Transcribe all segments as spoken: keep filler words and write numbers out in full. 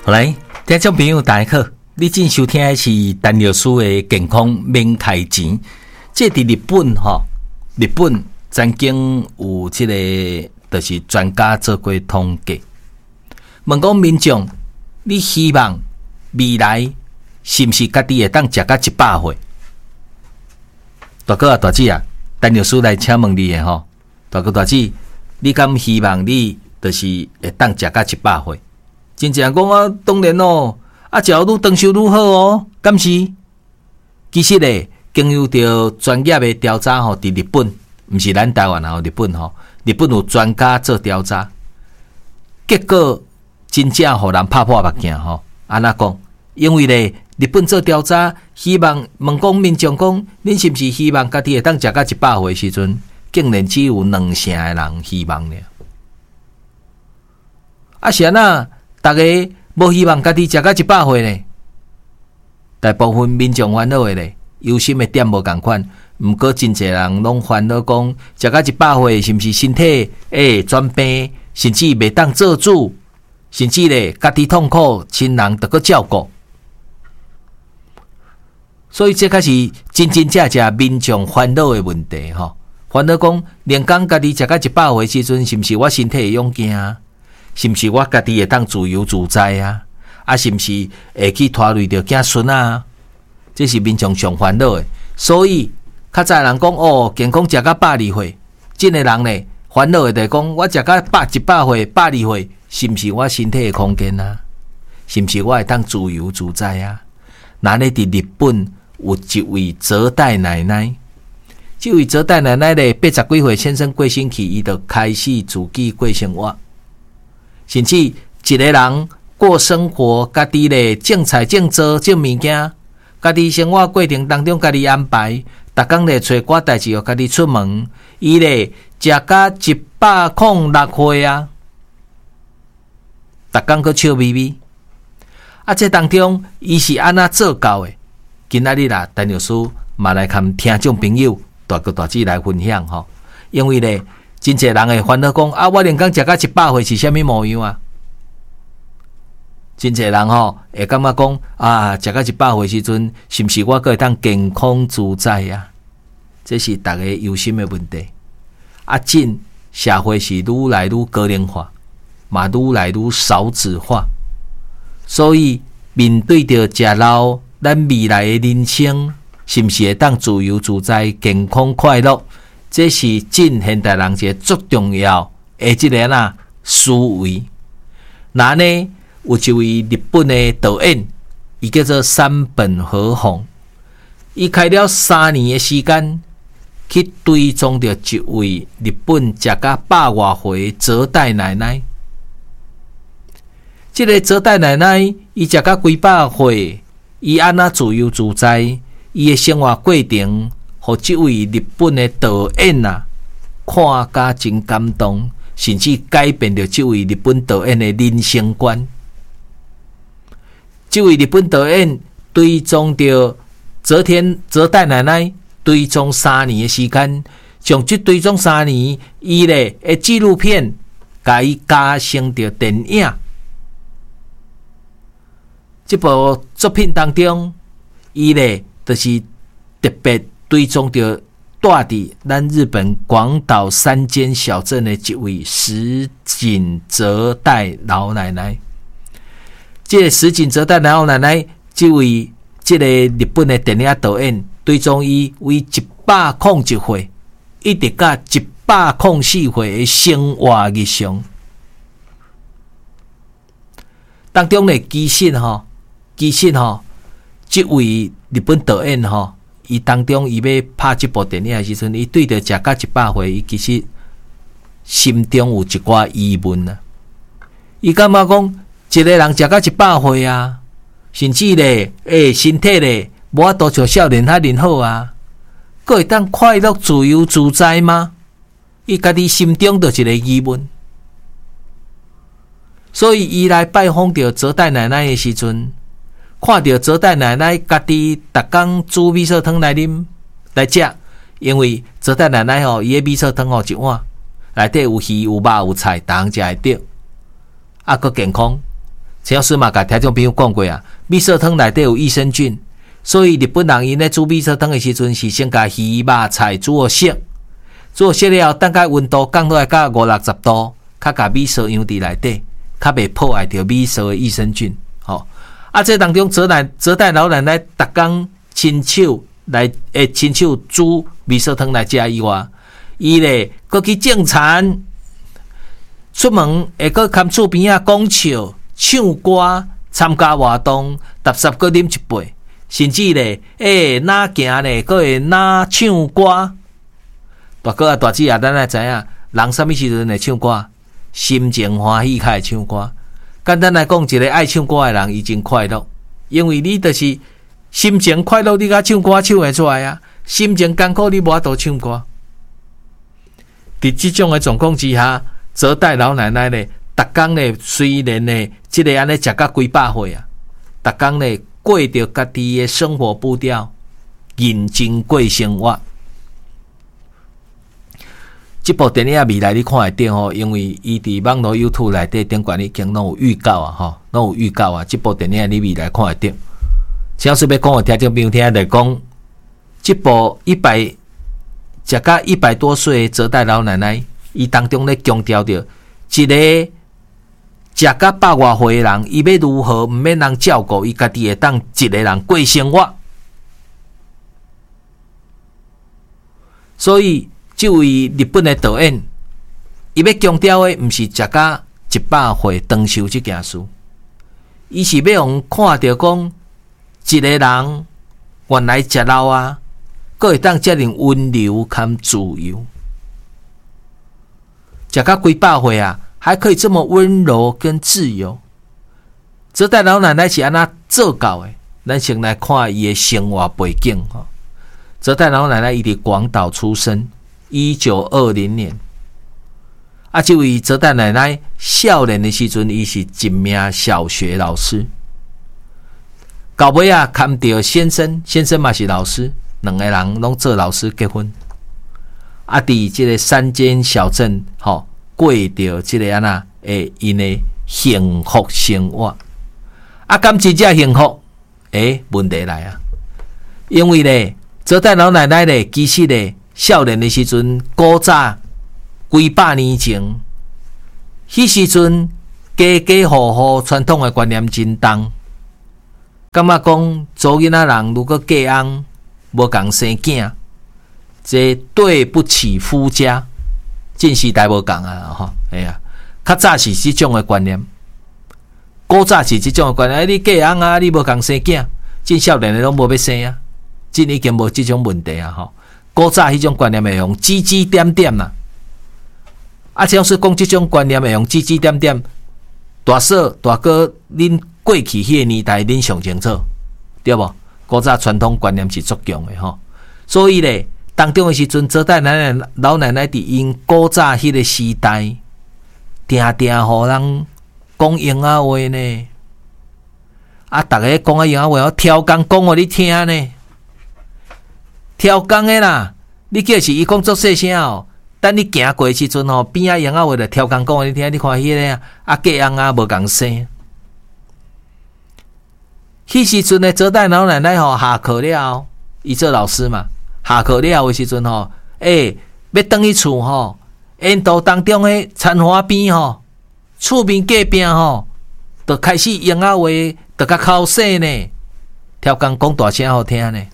好来，听众朋友大家好，你正收听的是陈老师的健康免开钱。这伫日本吼，日本曾经有这个就是专家做过统计，问讲民众，你希望未来是不是家己会当食到一百岁？大哥啊，大姐啊，陈老师来请问你的吼，大哥大姐，你敢希望你就是会当食到一百岁？真正讲啊，当然哦，啊，食愈长寿愈好哦，敢是？其实咧，经由着专业的调查吼，伫日本，毋是咱台湾吼，日本吼，日本有专家做调查，结果真正互人拍破目镜吼。安怎讲？因为咧，日本做调查，希望问讲民众讲，恁是毋是希望家己会当食到一百岁时阵，竟然只有两成的人希望了。啊，是安那？大家无希望家己食到一百岁呢？大部分民众烦恼的咧，忧心的点无共款。毋过真侪人拢烦恼讲，食到一百岁是毋是身体会转病，甚至袂当做主，甚至咧家己痛苦，亲人得个照顾。所以这才是真真正正民众烦恼的问题吼。烦恼讲，连讲家己食到一百岁时阵，是毋是我身体会勇健啊？是毋是我家己会当自由自在啊？啊，是毋是会去拖累着子孙啊？这是民众上烦恼的。所以，较早人讲哦，健康食到百二岁，真个人呢烦恼的就讲，我食到百一百岁、百二岁，是毋是我身体的空间啊？是毋是我会当自由自在啊？那呢，伫日本有一位泽代奶奶，这位泽代奶奶咧八十几岁先生过身去，伊就开始自己过生活。甚至一个人过生活，家己咧种菜、种做、种物件，家己生活过程当中，家己安排，逐工咧找寡代志，互家己出门。伊咧食到一百零六岁啊，逐工搁笑眯眯。啊，这当中伊是安怎做到的？今仔日啦，陈老师嘛来跟听众朋友大哥大姐来分享吼，因为咧。真侪人会烦恼讲啊，我连讲食到一百岁是虾米模样啊？真侪人吼会感觉讲啊，食到一百岁时阵，是毋是我可会当健康自在啊？这是大家忧心的问题。啊，真社会是愈来愈个人化，嘛愈来愈少子化，所以面对着食老，咱未来的人生是毋是会当自由自在、健康快乐？这是真现代人一个最重要的一个呐思维。那呢，有一位日本的导演，伊叫做山本和弘，伊开了三年的时间去追踪着一位日本食到百外岁的泽代奶奶。这个泽代奶奶，伊食到几百岁，伊安那自由自在，伊的生活过程。互这位日本的导演啊，看甲真感动，甚至改变了这位日本导演的人生观。这位日本导演追踪着泽田泽代奶奶，追踪三年的时间，从这追踪三年，伊咧的纪录片，甲伊加成着电影。这部作品当中，伊咧就是特别。追踪着住伫咱日本广岛山间小镇的一位石井泽代老奶奶。这个石井泽代老奶奶，这位这个日本的电影导演，追踪伊为一百零一岁，一直到一百零四岁的生活日常当中呢，其实吼，其实吼，这位日本导演吼。伊当中，伊要拍这部电影的时阵，伊对着食到一百岁，伊其实心中有一寡疑问啊。伊感觉讲，一个人食到一百岁啊，甚至咧，诶，身体咧，无法度像少年遐尼好啊，佫会当快乐自由自在吗？伊家己心中就一个疑问。所以，伊来拜访着泽代奶奶的时阵。看到泽代奶奶家己逐工煮米寿汤来啉来食，因为泽代奶奶吼，伊的米寿汤吼一碗内底有鱼有肉有菜，逐项食会着，啊，佫健康。 陈老师嘛，甲听众朋友讲过啊，味噌汤内底有益生菌，所以日本人因咧煮味噌汤的时阵是先甲鱼肉菜煮好熟，煮好熟了后，等甲温度降落来到五六十度，较甲味噌养伫内底，较袂破坏着味噌的益生菌。吼、哦，啊，这当中泽奶泽代老奶奶逐工亲手来诶，亲手煮味噌汤来食以外，伊咧搁去种田，出门会搁看厝边啊讲笑。唱歌、参加活动，踏实搁啉一杯，甚至咧，诶，哪行咧，搁会哪唱歌。大哥啊，大姐啊，咱也知影，人啥物时阵会唱歌？心情欢喜才会唱歌。简单来讲，一个爱唱歌的人，伊真快乐，因为你就是心情快乐，你甲唱歌唱会出来啊；心情艰苦，你无法度唱歌。伫即种的状况之下，泽代老奶奶咧。逐工咧，虽然咧，即个安尼食到几百岁啊，逐工咧过着家己的生活步调，认真过生活。即部电影未来你看会到吼，因为伊伫网络 YouTube 内底顶悬已经拢有预告啊，吼，拢有预告啊。即部电影你未来看会到。像是要讲互听众朋友听来讲，即部一百食到一百多岁的泽代老奶奶，伊当中咧强调着一个。食到百外岁的人，伊要如何毋免人照顾，伊家己会当一个人过生活。所以，这位日本的导演，伊要强调的毋是食到一百岁长寿这件事，伊是要用看到讲一个人原来食老啊，佫会当遮尔温柔兼自由，食到几百岁啊！还可以这么温柔跟自由，泽代老奶奶是安那做到的？咱先来看伊的生活背景哈。泽代老奶奶伊伫广岛出生，一九二零年。啊，这位泽代奶奶少年的时阵，伊是一名小学老师。到尾啊，看到先生，先生嘛是老师，两个人拢做老师结婚。啊，伫这个山间小镇，吼。过着即个安那诶，因的幸福生活。啊，敢真正幸福？诶，问题来啊！因为咧，泽代老奶奶咧，其实咧，少年的时阵，古早几百年前，迄时阵家家户户传统的观念真重，感觉讲做囡仔人如果嫁翁无共生囝，这对不起夫家。近时代无共啊，吼，哎呀，较早是即种的观念，古早是即种的观念。你嫁翁啊，你无共生囝，真少年的拢无要生啊，真已经无即种问题啊，吼。古早迄种观念会用指指点点啦，啊，像是讲即种观念会用指指点点，大嫂大哥，恁过去迄个年代恁上清楚，对无？古早传统观念是足强的吼，所以咧。当中的时阵，泽代奶奶老奶奶伫因古早迄个时代，定定互人讲英仔话呢。啊，逐个讲啊英仔话，我挑工讲互你听呢。挑工的啦，你叫是伊讲作细声哦。等你行过时阵吼，边仔英仔话就挑工讲互你听。你看迄、那个啊，嫁翁啊无共生。迄时阵的泽代老奶奶吼下课了，伊做老师嘛。下课了的时阵吼，诶、欸，要转去厝吼，沿途当中的田花边吼，厝边隔壁吼，就开始英仔话，就较口细呢，挑工讲大声好听呢。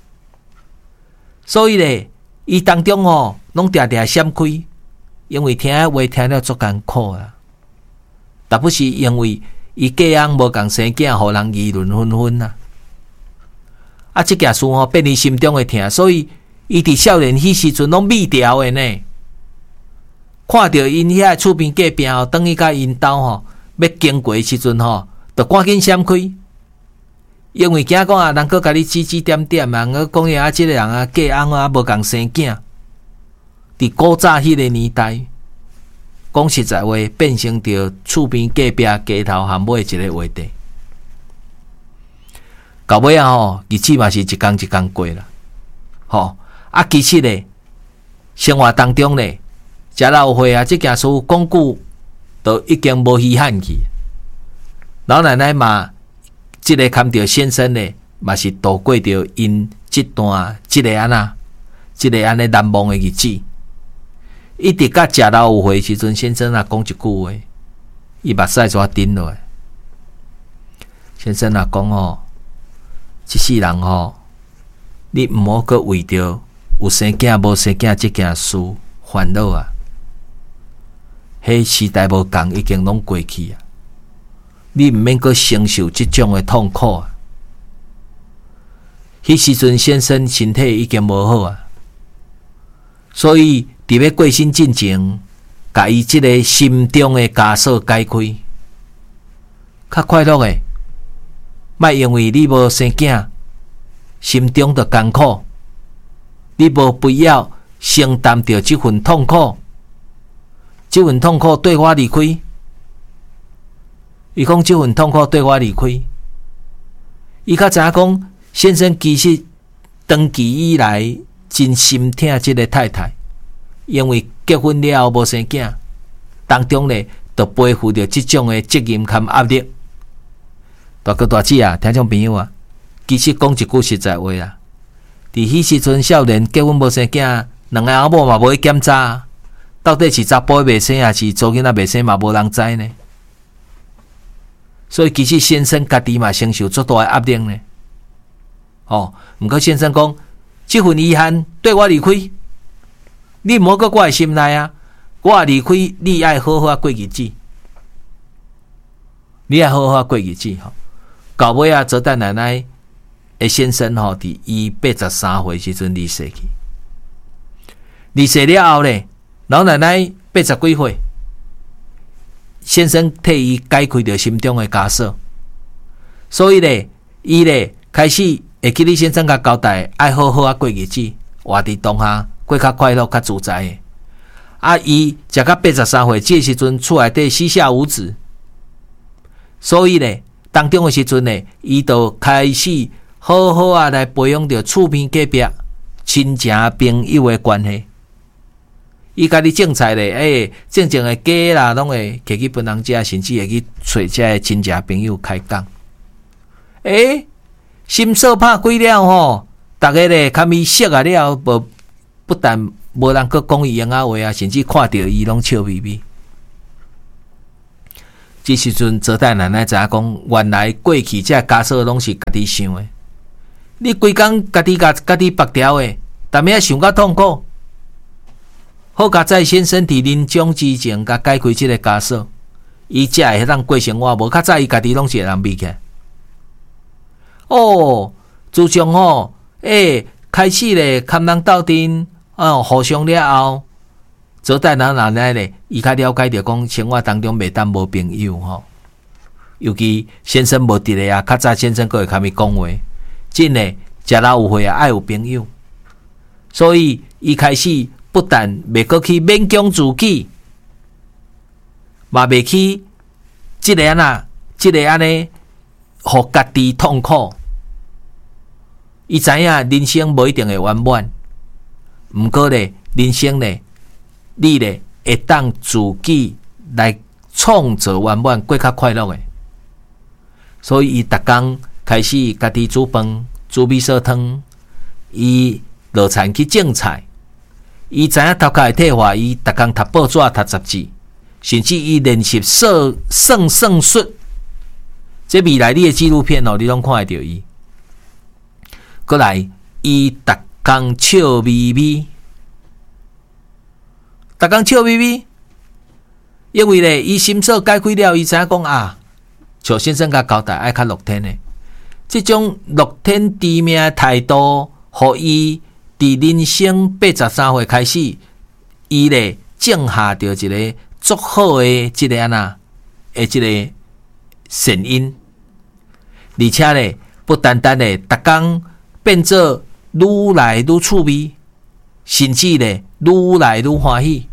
所以咧，伊当中吼，拢定定闪开，因为听话听了足艰苦啦。但不是因为伊嫁翁无共生囝，互人议论纷纷啊。啊，这件事吼变伊心中的疼，所以伊伫少年迄时阵拢秘调的呢。看到因遐厝边隔壁吼，等伊甲因兜吼要经过时阵吼，就赶紧闪开，因为惊讲啊，人佫甲你指指点点啊，佫讲呀，啊，即个人啊，嫁翁啊，无共生囝。伫古早迄个年代，讲实在话，变成着厝边隔壁街头巷尾一个话题。到尾啊吼，日子嘛是一工一工过啦，吼啊，其实咧，生活当中咧，食老岁啊，这件事讲久都已经无稀罕去。 老奶奶嘛，即、這个看到先生呢，嘛是度过着因这段即、這个安那，即、這个安尼难忘的日子。一直到食老有会时阵，先生啊讲一句话，伊目屎怎顶落来？先生啊讲哦，一世人哦，你毋好阁为着有生囝无生囝即件事烦恼啊！迄时代无共，已经拢过去啊！你毋免阁承受即种的痛苦啊！迄时阵先生身体已经无好啊，所以伫要过身进前，甲伊即个心中的枷锁解开，较快乐诶！莫因为你无生囝，心中就艰苦，你无必要承担着即份痛苦，即份痛苦对我离开。伊讲即份痛苦对我离开，伊较知影讲，先生其实长期以来真心疼即个太太，因为结婚了后无生囝，当中咧就背负着即种的责任和压力。大哥大姐啊，听众朋友啊，其实讲一句实在话啊，伫迄时阵少年结婚无生囝，两个阿某嘛无去检查，到底是查甫未生，还是查囡仔未生嘛无人知呢？所以其实先生家己嘛承受足大的压力呢。哦，毋过先生讲，即份遗憾对我离开，你毋好搁我的心内啊！我离开，你爱好好过日子，你爱好好过日子吼。到尾啊，泽代奶奶的先生吼，伫伊八十三岁时阵离世去。离世了后咧，老奶奶八十几岁，先生替伊解开着心中的枷锁，所以咧，伊咧开始会记你先生甲交代，爱好好啊过日子，活伫当下过较快乐、较自在的。啊，伊食到八十三岁，这时阵厝内底膝下无子，所以咧。当中的时阵呢，伊就开始好好啊来培养着厝边隔壁亲情朋友的关系。伊家己种菜咧，诶、欸，正正的鸡啦，拢会摕去分人食，甚至会去找遮的亲戚朋友开讲。诶、欸，心锁拍开了吼，逐个咧较咪熟啊了，无不但无人阁讲伊闲仔话啊，甚至看到伊拢笑眯眯。这时阵，泽代奶奶知影讲，原来过去这枷锁拢是家己想的。你规工家己甲家己拔掉的，但咩想甲痛苦？好甲在先生伫临终之前，甲解开这个枷锁，伊才会当过生活。无较早伊家己拢是会人逼起。哦，自从吼，诶、欸，开始咧，堪人斗阵，哦，互相了后。泽代奶奶咧，伊较了解着讲生活当中袂当无朋友吼，尤其先生无伫咧啊，较早先生佫会甲咪讲话，真诶，食老有岁啊，爱有朋友，所以伊开始不但袂阁去勉强自己，嘛袂去即个安那，即个安尼，互家己痛苦。伊知影人生无一定会圆满，毋过咧，人生咧。你咧会当自己来创造圆满，过较快乐诶。所以伊逐工开始家己煮饭、煮米烧汤，伊落田去种菜。伊知影头壳会退化，伊逐工读报纸、读杂志，甚至伊练习算算算术。这未来你诶纪录片哦，你拢看会到伊。过来，伊逐工笑眯眯。逐工笑眯眯，因为咧，伊心锁解开了，伊知影讲啊，像先生甲交代爱较乐天诶，即种乐天知命诶态度，互伊伫人生八十三岁开始，伊咧种下着一个足好诶，即个安那诶，即个善因，而且咧，不单单咧，逐工变做愈来愈趣味。甚至咧，愈来愈欢喜。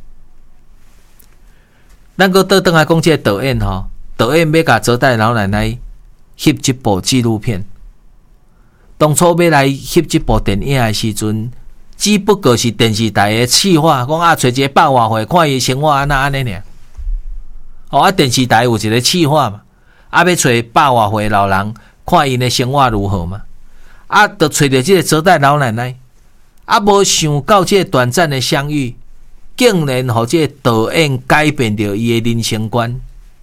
咱个倒转来讲，这个导演吼，导演要甲泽代老奶奶翕一部纪录片。当初要来翕这部电影的时阵，只不过是电视台的企划，讲啊，找一个百外岁，看伊生活安那安尼尔。哦，啊，电视台有一个企划嘛， 啊，要找百外岁老人，看因的生活如何嘛？啊，就找到这个泽代老奶奶，啊，无想到这个短暂的相遇，竟然互这个导演改变着伊的人生观。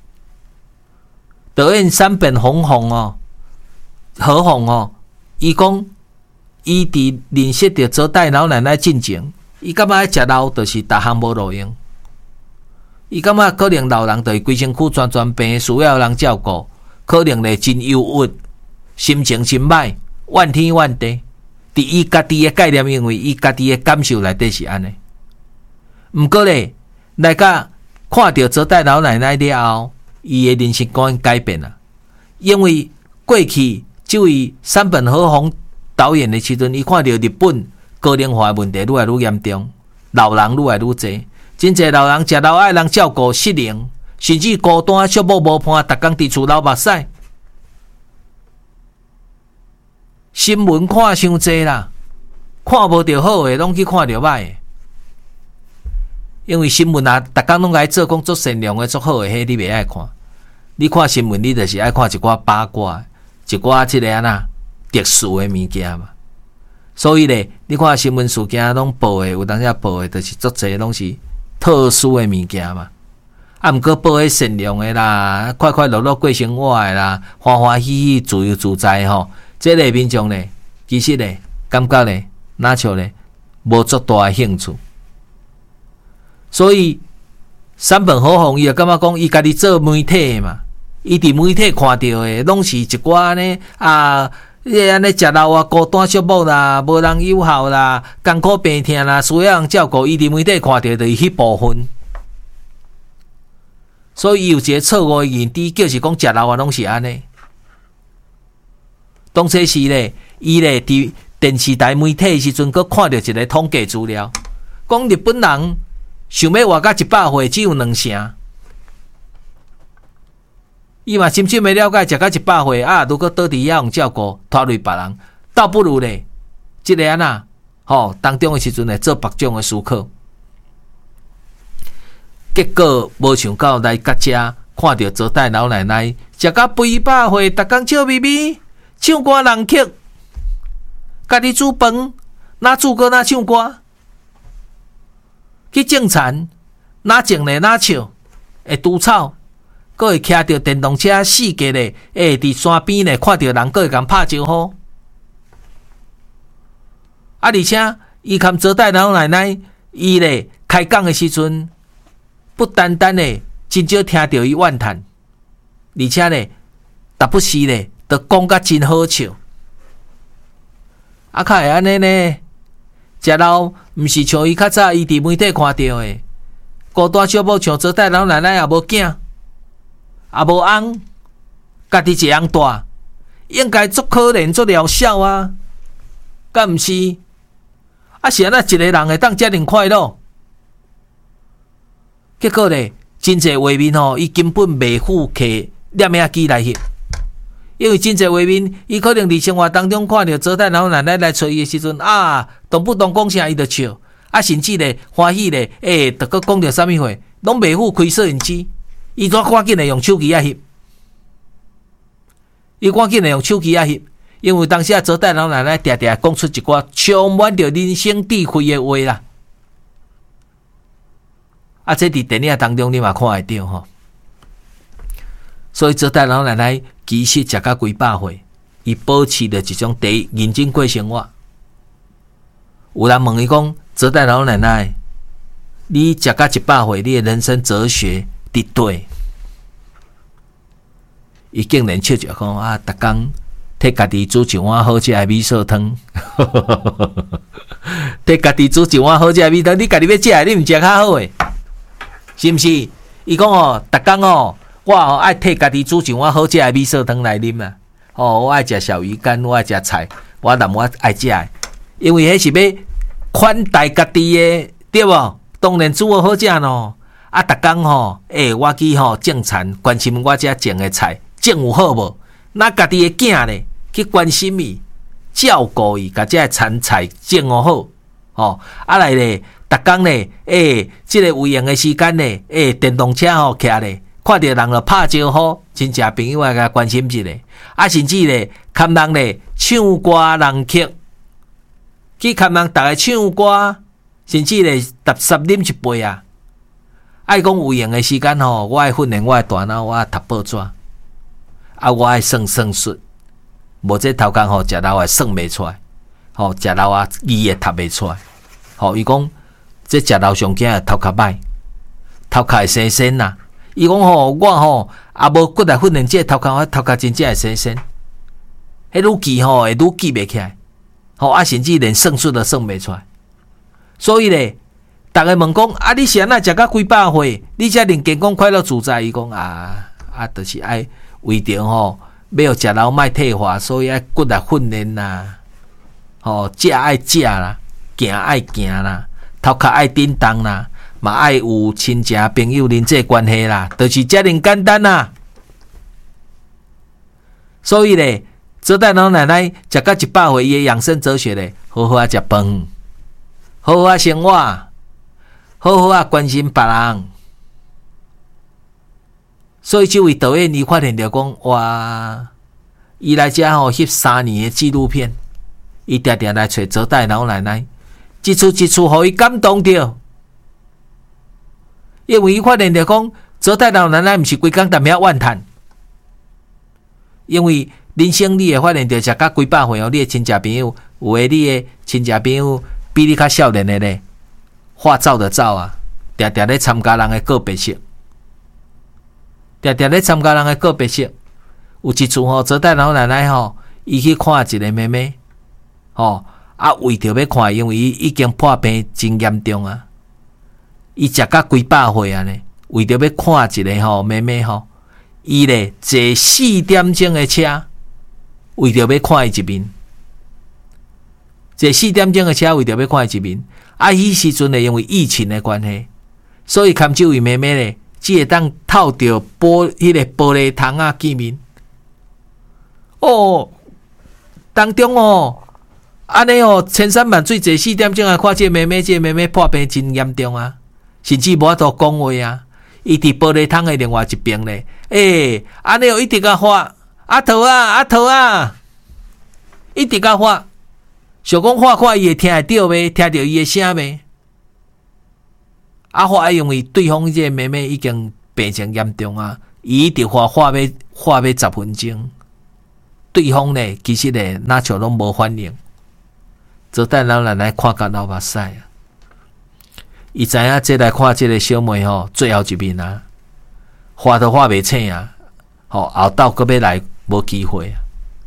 导演三本红红哦，何红哦，伊讲伊伫认识着泽代老奶奶进前，伊感觉食老就是逐项无路用。伊感觉可能老人就是规身躯全全病，需要人照顾，可能咧真忧郁，心情真歹，怨天怨地。伫伊家己的概念，因为伊家己的感受内底是安尼。毋过咧，来甲看到泽代老奶奶了后，伊的人生观改变了。因为过去这位山本和宏导演的时阵，伊看到日本高龄化的问题愈来愈严重，老人愈来愈多。真侪老人食老爱人照顾失能，甚至孤单寂寞无伴，逐工伫厝流目屎。新闻看伤济啦，看无着好诶，拢去看着歹诶。因为新闻啊，逐工拢爱做讲做善良诶、做好诶，迄你袂爱看。你看新闻，你就是爱看一寡八卦，一寡即个啊那特殊诶物件嘛。所以咧，你看新闻事件拢报诶，有当时报诶，就是足济拢是特殊诶物件嘛，啊，毋过报迄善良诶啦，快快乐乐过生活诶啦，欢欢喜喜、自由自在吼，这类民众咧，其实咧，感觉咧，哪像咧，无足大诶兴趣。所以山本和宏伊就感觉讲，伊家己做媒体嘛，伊伫媒体看到诶，拢是一寡呢啊。你安尼食老啊，孤单寂寞啦，无人友好啦，艰苦病痛啦，需要人照顾。伊伫媒体看到就是迄部分，所以伊有一个错误的认知，就是讲食老啊拢是安尼。当初时咧，伊咧伫电视台媒体的时阵，佮看到一个统计资料，讲日本人想要活到一百岁只有两成。伊嘛深深的了解，食到一百岁啊，如果倒伫遐用照顾，拖累别人，倒不如咧，即个安那，吼当中的时阵咧做别种的思考。结果无想到来甲遮看到泽代老奶奶食到八百岁，逐工笑眯眯，唱歌人曲，家己煮饭，哪煮过哪唱歌，去种田，哪种咧哪笑，会除草。佫会骑着电动车四界咧，诶，伫山边咧看到人，佫会共拍招呼。啊，而且伊含泽代老奶奶，伊咧开讲的时阵，不单单咧真少听到伊怨叹，而且咧，达不时咧，都讲甲真好笑。啊，较会安尼呢？食老毋是像伊较早伊伫媒体看到的，孤单寂寞，像泽代老奶奶也无囝。也无翁，家己一人大，应该足可怜足疗效啊，敢毋是？啊是安那一个人会当遮尔快乐？结果咧，真侪画面吼，伊根本袂符合摄影机来翕，因为真侪画面，伊可能伫生活当中看到泽代老奶奶来找伊的时阵啊，动不动讲啥伊就笑，啊甚至咧欢喜咧，诶、欸，逐个讲着啥物话，拢袂赴开摄影机。伊怎赶紧来用手机啊翕？伊赶紧来用手机啊翕，因为当时啊，泽代老奶奶常常讲出一寡充满着人生智慧的话啦。啊，这伫电影当中你嘛看会到吼。所以泽代老奶奶其实食到几百岁，伊保持着一种第一认真过生活。有人问伊讲，泽代老奶奶，你食到一百岁，你的人生哲学？伫对，伊竟然笑着讲啊，逐工替家己煮一碗好食的米线汤，替家己煮一碗好食的米汤，你家己要食，你毋食较好诶，是毋是？伊讲哦，逐工哦，我哦爱替家己煮一碗好食的米线汤来啉啊，哦，我爱食小鱼干，我爱食菜，我淡我爱食的，因为迄是要款待家己的，对无？当然煮好好食咯。啊，逐工吼，诶、欸，我去吼种田，关心我遮种诶菜种有好无？那家己诶囝咧，去关心伊，照顾伊，甲遮田菜种好好，吼、哦，啊来咧，逐工咧，诶、欸，即、這個有闲诶时间咧，诶、欸，电动车吼徛咧，看看到人就拍招呼，亲戚朋友啊，甲关心一下，啊，甚至咧，看人咧唱歌人曲，去看人大家唱歌，甚至咧踏十啉一杯啊。爱讲有闲的时间吼，我爱训练我的大脑，我爱读报纸，啊，我爱算算术，无这头工吼，食老啊算袂出来，吼，食老啊字也读袂出来，吼，伊讲这食老上惊头壳歹，头壳会生仙呐。伊讲吼，我吼也无骨来训练这头壳，我头壳真正会生仙，迄愈记吼会愈记袂起来，吼啊，甚至连算术都算袂出来，所以咧。大家问讲啊，你是安那食到几百岁，你才能健康快乐自在？伊讲啊啊，就是爱为着吼，要食老莫退化，所以爱骨力训练啦，吼，食爱食啦，行爱行啦，头壳爱叮当啦，嘛爱有亲戚朋友人际关系啦，就是遮尔简单啦。所以咧，周代老奶奶食到一百岁，伊的养生哲学咧，好好啊食饭，好好啊生活。好好啊，关心别人，所以这位导演伊发现着讲，哇，伊来遮吼翕三年的纪录片，伊定定来找周代老奶奶，一处一处互伊感动着，因为伊发现着讲，周代老奶奶毋是规工踮遐怨叹，因为人生你会发现着食到几百岁哦，你的亲戚朋友，有诶你的亲戚朋友比你较少年的咧。化照的照啊，常常咧参加人的告别式，常常咧参加人的告别式。有一次吼，周代老奶奶吼，伊去看一个妹妹，吼啊为着要看，因为伊已经破病真严重啊，伊食到几百岁啊呢，为着要看一个吼妹妹吼，伊咧坐四点钟的车，为着要看伊一面，坐四点钟的车，为着要看伊一面。啊，迄时阵咧，因为疫情的关系，所以看这位妹妹咧，只会当透着玻迄个玻璃窗啊见面。哦，当中哦，安尼哦，千山万水坐四点钟来看这妹妹，这妹妹破病真严重啊，甚至无法度讲话啊。伊伫玻璃窗的另外一边咧，诶、欸，安尼哦，一直甲发阿头啊，阿头啊，一直甲发。想讲话看伊会听会到未？听到伊的声未？啊，话因为对方这个妹妹已经病情严重啊，伊一直话话要话要十分钟，对方呢其实呢哪像拢无反应，就等老奶奶看甲流目屎啊！伊知影这来看这个小妹吼，最后一面啊，话都话袂清啊，吼后斗阁要来无机会啊，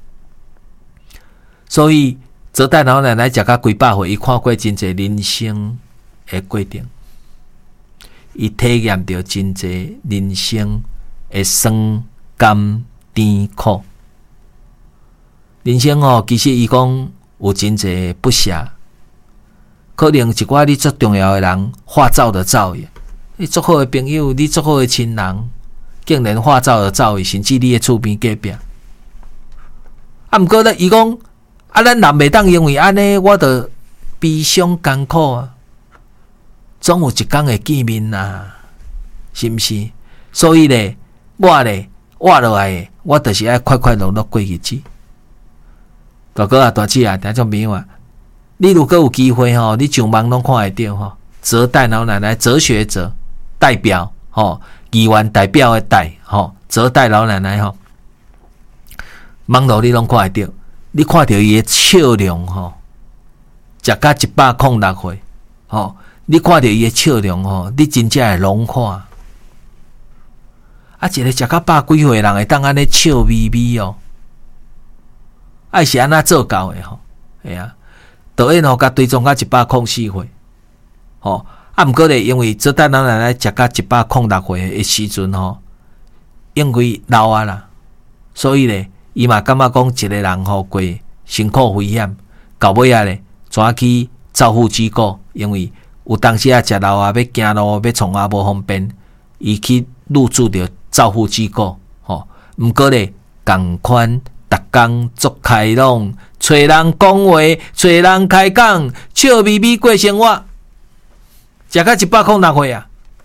所以。周代老奶奶食到几百岁，伊看过真侪人生的过程，伊体验到真侪人生的酸甘甜苦。人生哦，其实伊讲有真侪不舍，可能一寡你最重要的人化走就走去，你最好的朋友，你最好的亲人，竟然化走就走去，甚至你的厝边隔壁。啊，毋过咧，伊讲。啊，咱人袂当因为安尼，我着悲伤艰苦啊，总有一天会见面呐、啊，是毋是？所以咧，我咧活落来，我就是爱快快乐乐过日子。大哥啊，大姐啊，听众朋友啊，你如果有机会吼，你上网拢看会到吼，哲代老奶奶哲学者代表吼，议员代表的代吼，哲代老奶奶吼，网络你拢看会到。你看到伊的笑容吼，食到一百零六岁吼，你看到伊的笑容吼，你真正会拢看。啊，一个食到百几岁人会当安尼笑眯眯哦，爱是安那做到的吼，系啊，导演吼甲追踪到一百零四岁，吼啊，毋过咧，因为这代老奶奶食到一百零六岁的时阵吼，因为老啊啦，所以咧。伊嘛感觉讲一个人吼过辛苦危险，到尾啊咧，怎去照护机构？因为有当时啊，食老啊，要行路要创啊无方便，伊去入住着照护机构，吼。毋过咧，共款逐工做开朗，找人讲话，找人开讲，笑眯眯过生活，食到一百零六岁啊！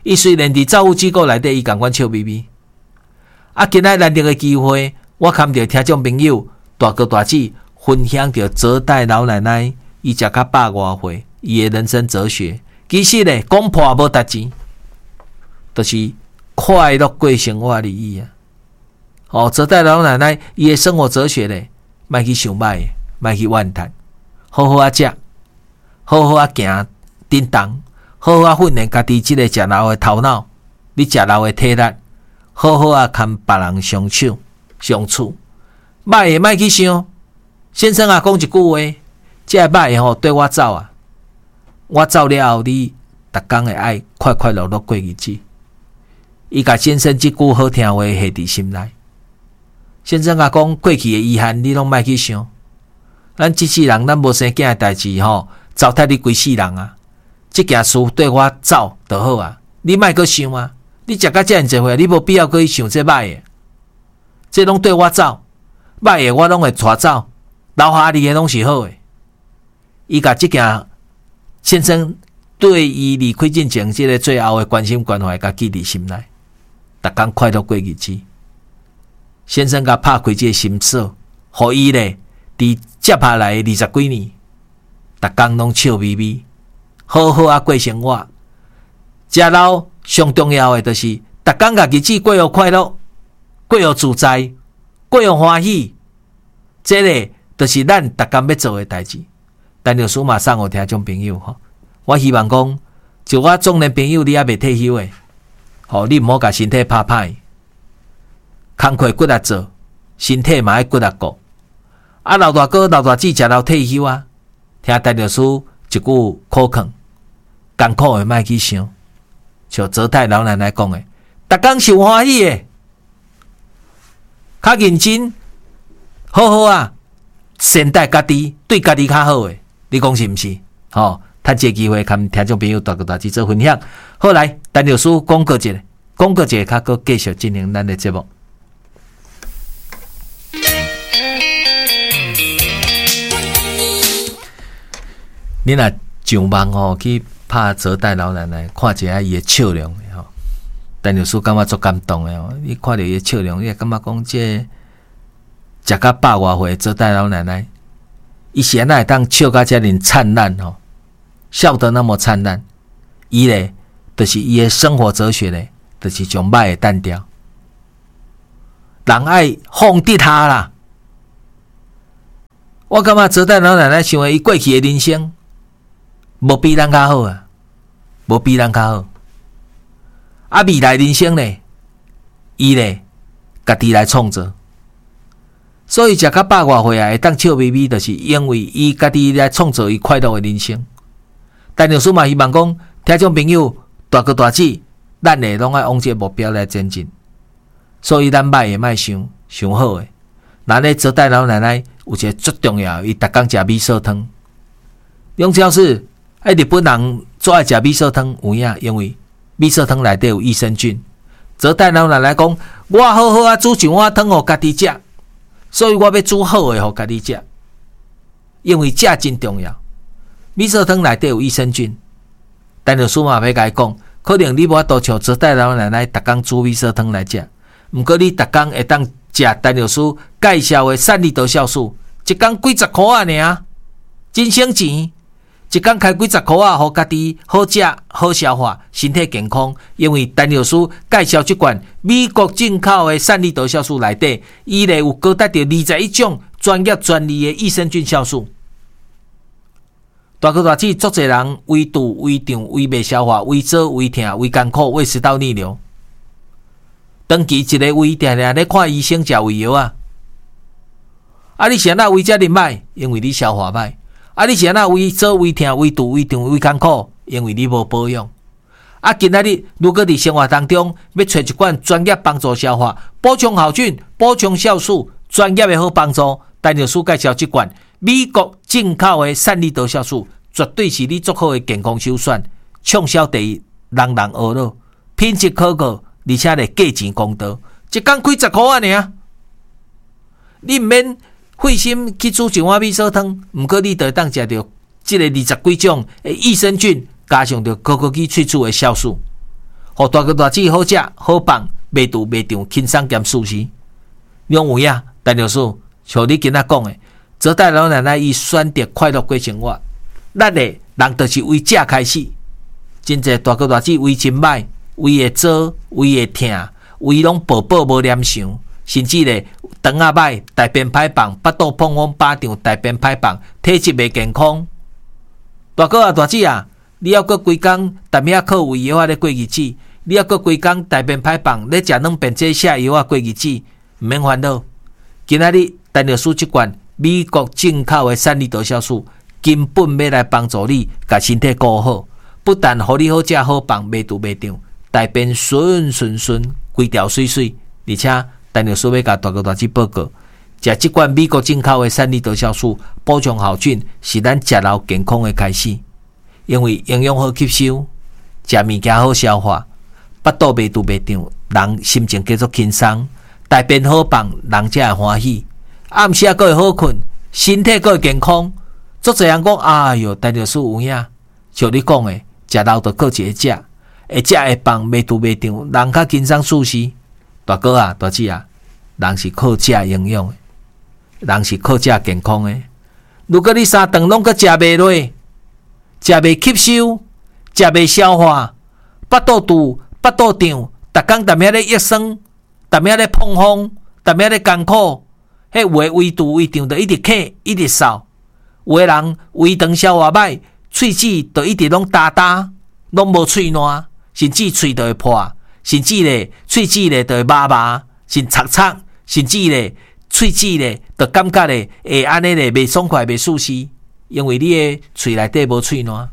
伊虽然伫照护机构内底，伊共阮笑眯眯。啊，今仔难得的机会，我看到听众朋友大哥大姐分享着泽代老奶奶，伊食到百外岁，伊的人生哲学。其实咧，讲破无值钱，就是快乐过生活的意义啊。哦，泽代老奶奶伊的生活哲学咧，莫去想歹，莫去怨叹，好好啊食，好好啊行振动，好好啊训练家己即个食老的头脑，你食老的体力，好好啊跟别人相处相处，歹的莫去想。先生啊，讲一句话，这歹的吼对我走啊，我走了后，你逐工会爱快快乐乐过日子。伊甲先生即句好听话下伫心内。先生啊，讲过去的遗憾，你拢莫去想。咱即世人，咱无生囝的代志吼，糟蹋你规世人啊！即件事对我走就好啊，你莫去想啊！你食到遮尔济岁，你无必要去想这歹的，这拢对我走，歹的我拢会带走，留下你的拢是好的。伊甲即件先生对伊离开进前，即个最后的关心关怀，甲记伫心内，逐工快乐过日子。先生甲拍开这个心锁，互伊咧，伫接下来的二十几年，逐工拢笑眯眯，好好啊过生活。食老上重要的就是，逐工甲日子过互快乐，过互自在，过互欢喜。这个就是咱逐工要做的代志。但就数码送互听众朋友吼，我希望讲，就我中年朋友，你还未退休的，吼，你毋好甲身体拍歹。工课骨力做，身体嘛要骨力顾。啊，老大哥、老大姐食到退休啊，听陈律师一句口劝，艰苦的莫去想，像泽太老奶奶讲的，逐工受欢喜的，较认真，好好啊，善待家己，对家己较好的，你讲是毋是？吼、哦，趁这个机会，跟听众朋友大哥大姐做分享。好来，陈律师广告一下，广告一下，较搁继续进行咱的节目。你若上网吼去拍泽代老奶奶，看一下伊的笑容吼，陈律师感觉足感动的吼。你看到伊的笑容，你会感觉讲这食到百外岁泽代老奶奶，伊是安那会当笑到遮尔灿烂吼，笑得那么灿烂。伊咧，就是伊的生活哲学咧，就是将歹的单调，人爱放得下啦。我感觉泽代老奶奶想的伊过去的人生。无比咱较好啊，无比咱较好。啊，未来人生呢，伊呢，家己来创造。所以食到百外岁啊，会当笑眯眯，就是因为伊家己来创造伊快乐的人生。但律师嘛希望讲，听众朋友大哥大姐，咱呢拢爱往这个目标来前进。所以咱歹的莫想想好的。咱咧泽代老奶奶有一个最重要，伊逐工食米线汤。杨教师。哎，日本人最爱食米线汤有影，因为米线汤内底有益生菌。泽代老奶奶讲，我好好啊煮一碗汤互家己食，所以我要煮好诶互家己食，因为食真重要。米线汤内底有益生菌，但律师嘛要甲伊讲，可能你无法度像泽代老奶奶逐工煮米线汤来食，毋过你逐工会当食陈律师介绍诶善利德酵素，一工几十箍啊尔，真省钱。一工开几十箍啊，互家己好食、好消化、身体健康。因为陈律师介绍即款美国进口的善利德酵素内底，伊咧有高达着二十一种专业专利的益生菌酵素。大哥大姐，足侪人胃肚、胃胀、胃袂消化、胃燥、胃痛、胃艰苦、胃食道逆流，长期一个胃定定咧看医生食胃药啊。啊，你是安那胃遮尔歹？因为你消化歹。啊！你是安那胃燥、胃痛、胃肚、胃胀、胃艰苦，因为你无保养。啊！今仔日如果伫生活当中要找一款专业帮助消化、补充好菌、补充酵素、专业的好帮助，陈律师介绍即款美国进口的善利德酵素，绝对是你足好的健康首选，畅销第一，人人学乐，品质可靠，而且咧价钱公道，一工几十箍啊尔，你毋免。费心去煮一碗米线汤，毋过你就会当食到即个二十几种的益生菌，加上着高科技萃取的酵素， 互大哥大姐好食好放，袂肚袂胀，轻松兼舒适。两位啊，陈律师，像你今仔讲的，泽代老奶奶伊选择快乐过生活，咱的人就是为食开始。真侪大哥大姐为真歹，为会做，为会疼，为拢宝宝无念想，甚至咧肠仔歹，大便歹放，腹肚碰风巴掌，大便歹放，体质袂健康。大哥啊，大姐啊，你要搁规工逐夜靠胃药啊咧过日子，你要搁规工大便歹放，咧食两便这下药啊过日子。唔免烦恼，今仔日陈律师即罐美国进口的善利德酵素，根本要来帮助你，把身体顾好，不但互你好食好放，袂肚袂胀，大便顺顺顺，规条水水，而且陈律师要甲大哥大姐报告，食即罐美国进口的善利德酵素，补充好菌，是咱食老健康的开始，因为营养好吸收，食物件好消化，腹肚袂肚袂胀，人心情继续轻松。大便好放，人才会欢喜；暗时啊，阁会好困，身体阁会健康。足侪人讲，哎哟，陈律师有影，像你讲的，食老就阁一个食，会食会放，袂肚袂胀，人较轻松舒适。大哥啊，大姐啊，人是靠食营养的，人是靠食健康的。如果你三顿拢阁食袂落，食袂吸收，食袂消化，腹肚肚、腹肚胀，逐工逐夜咧益酸。逐夜咧碰风，逐夜咧艰苦，迄有诶胃肚胃胀，就一直咳，一直扫；有诶人胃肠消化歹，喙齿就一直拢焦焦，拢无喙烂，甚至喙就会破，甚至咧喙齿咧就会麻麻，甚擦擦，甚至咧喙齿咧就感觉咧会安尼咧袂爽快、袂舒适，因为你诶喙内底无喙烂，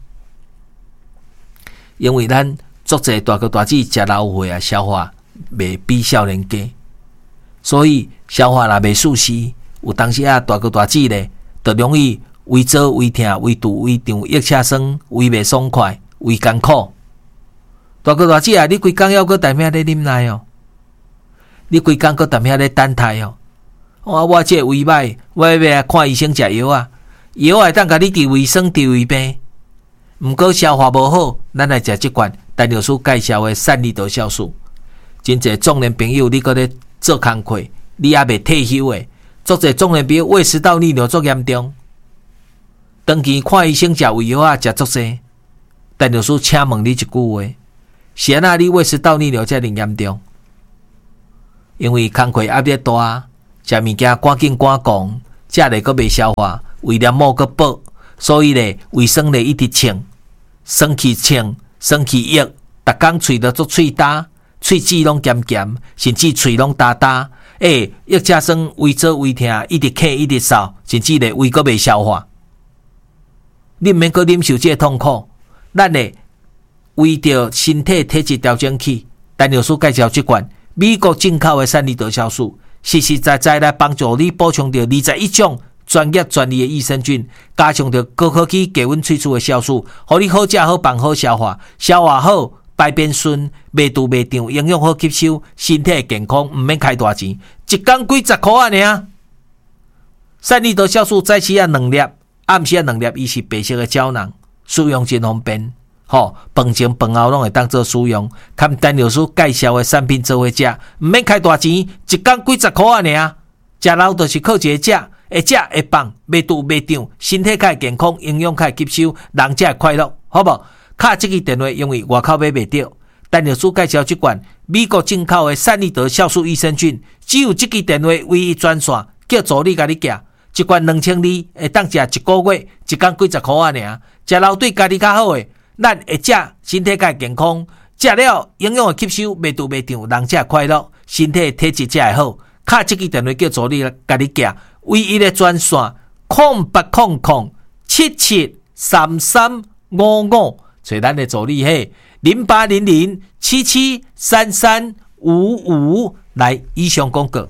因为咱足侪大哥大姐食老岁啊，消化。袂比少年家，所以消化若袂舒适，有当时啊大哥大姐咧，就容易胃做胃痛、胃肚胃胀、腋车酸、胃袂爽快、胃艰苦。大哥大姐啊，你规工要搁逐夜咧啉奶哦，你规工搁逐夜咧等待哦。我我这胃歹，我要来看医生食药啊，药会当甲你治胃酸、治胃病。毋过消化无好，咱来食即罐陈律师介绍的善利德酵素。真侪壮年朋友，你搁咧做工课，你也未退休诶。足侪壮年朋友胃食道逆流足严重，长期看医生食胃药啊，食足济。陈律师请问你一句话：是安那你胃食道逆流遮尔严重？因为工课压力大，食物件赶紧赶工，食咧搁未消化，胃黏膜搁饱，所以咧胃酸咧一直清，酸气清，酸气郁，逐工喙都足喙焦。喙齿拢咸咸，甚至喙拢焦焦，诶，腋车酸、胃做胃痛，一直咳一直扫，甚至咧胃阁未消化。你毋免阁忍受这个痛苦，咱咧为着身体体质调整器，陈律师介绍这款美国进口的善利德酵素，实实在在来帮助你补充着二十一种专业专利的益生菌，加上着高科技低温萃取的酵素，互你好食好放好消化，消化好。排便顺，袂肚袂胀，营养好吸收，身体健康，毋免开大钱，一工几十箍啊尔。善利德酵素早起啊两粒，暗时啊两粒，伊是白色的胶囊，使用真方便。吼，饭前饭后拢会当做使用，看陈律师介绍的产品做伙食，毋免开大钱，一工几十箍啊尔。食老就是靠一个食，会食会放，袂肚袂胀，身体较健康，营养较吸收，人才会快乐，好无？卡这个电话，因为外口买袂到。陈律师介绍这款美国进口的善利德酵素益生菌，只有这个电话唯一专线，叫助理甲你寄。一罐两千二，会当食一个月，一工几十块啊尔。食老对家己较好诶，咱会食，身体较健康，食了营养的吸收，袂肚袂胀，人才会快乐，身体体质才会好。卡这个电话叫助理甲你寄，唯一的专线空八空空七七三三五五。找咱的助理嘿，零八零零七七三三五五来以上广告。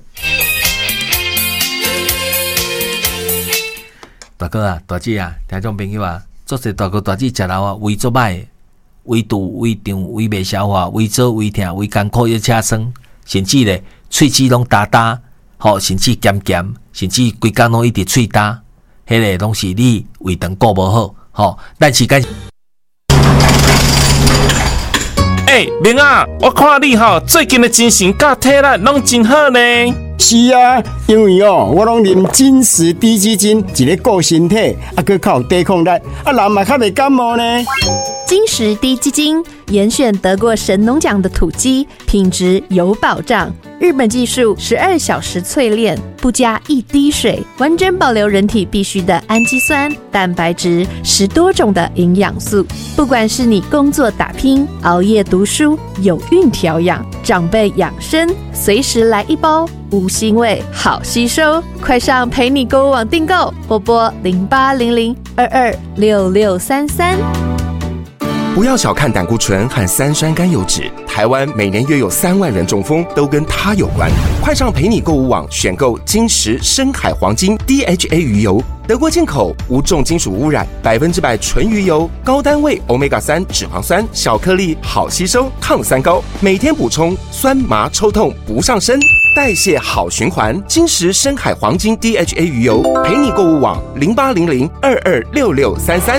大哥啊，大姐啊，听众朋友啊，做些大哥大姐食老啊，胃做歹，胃肚、胃胀、胃未消化、胃做、胃痛、胃艰苦、腋车酸，甚至咧喙齿拢焦焦，吼，甚至咸咸，甚至规工拢一直喙焦，迄个拢是你胃肠顾无好，吼，咱时间。 哎、欸，明啊，我看你吼最近的精神甲体力拢真好呢。 是啊，因为哦，我拢啉金石低基金，一个顾身体，啊，佮较有抵抗力，啊，人嘛较袂感冒呢。 金石低基金严选得过神农奖的土鸡，品质有保障。日本技术十二小时淬炼，不加一滴水，完整保留人体必需的氨基酸、蛋白质，十多种的营养素。不管是你工作打拼、熬夜读书、有孕调养、长辈养生，随时来一包，无腥味，好吸收。快上陪你购物网订购，或拨零八零零二二六六三三。 不要小看胆固醇和三酸甘油脂，台湾每年约有三万人中风，都跟它有关。快上陪你购物网选购金石深海黄金 D H A 鱼油，德国进口，无重金属污染，百分之百纯鱼油，高单位 欧米伽三 脂肪酸，小颗粒，好吸收，抗三高，每天补充，酸麻抽痛不上身，代谢好循环。金石深海黄金 D H A 鱼油，陪你购物网零八零零二二六六三三。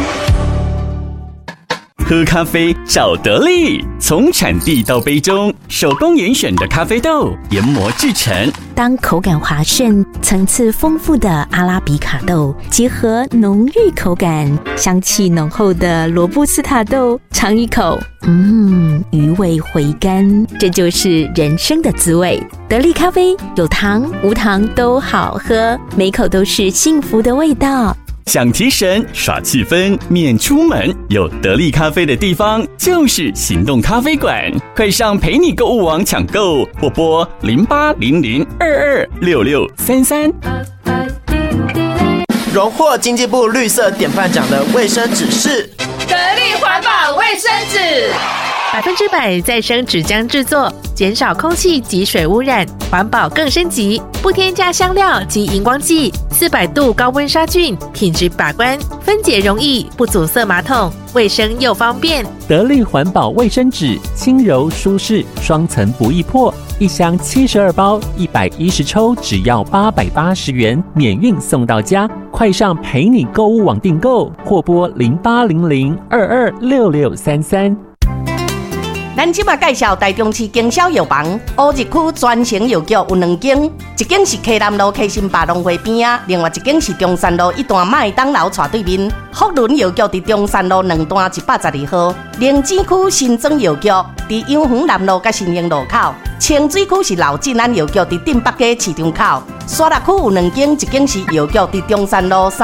喝咖啡找得力，从产地到杯中，手工严选的咖啡豆研磨制成。 当口感滑顺、层次丰富的阿拉比卡豆结合浓郁口感、香气浓厚的罗布斯塔豆，尝一口，嗯，余味回甘，这就是人生的滋味。得力咖啡有糖无糖都好喝，每口都是幸福的味道。 想提神耍气氛免出门，有得力咖啡的地方就是行动咖啡馆。快上陪你购物网抢购，或拨零八零零二二六六三三。 荣获经济部绿色典范奖的卫生纸是得力环保卫生纸， 百分之百再生纸浆制作，减少空气及水污染，环保更升级，不添加香料及荧光剂，四百度高温杀菌，品质把关，分解容易，不阻塞马桶，卫生又方便。 得力环保卫生纸，轻柔舒适，双层不易破，一箱七十二包，一百一十抽，只要八百八十元，免运送到家。快上陪你购物网订购，或拨零八零零二二六六三三。 咱即马介绍台中市经销药房，乌日区专程药局有两间，一间是溪南路溪心百农会边啊，另外一间是中山路一段麦当劳斜对面。福伦药局伫中山路两段一百十二号，灵芝区新庄药局伫永恒南路甲新兴路口，清水区是老进安药局伫镇北街市场口，沙鹿区有两间，一间是药局伫中山路